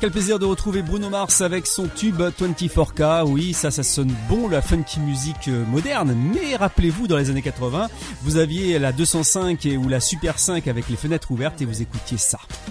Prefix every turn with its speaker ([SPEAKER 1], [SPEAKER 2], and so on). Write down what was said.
[SPEAKER 1] quel plaisir de retrouver Bruno Mars avec son tube 24K. Oui, ça sonne bon, la funky musique moderne. Mais rappelez-vous, dans les années 80, vous aviez la 205 ou la Super 5 avec les fenêtres ouvertes et vous écoutiez ça.